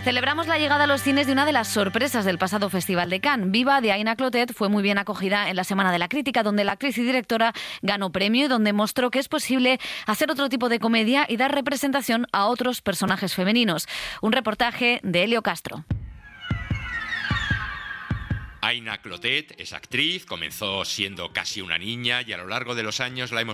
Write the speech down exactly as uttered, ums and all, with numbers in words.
Celebramos la llegada a los cines de una de las sorpresas del pasado Festival de Cannes. Viva, de Aina Clotet, fue muy bien acogida en la Semana de la Crítica, donde la actriz y directora ganó premio y donde mostró que es posible hacer otro tipo de comedia y dar representación a otros personajes femeninos. Un reportaje de Elio Castro. Aina Clotet es actriz, comenzó siendo casi una niña y a lo largo de los años la hemos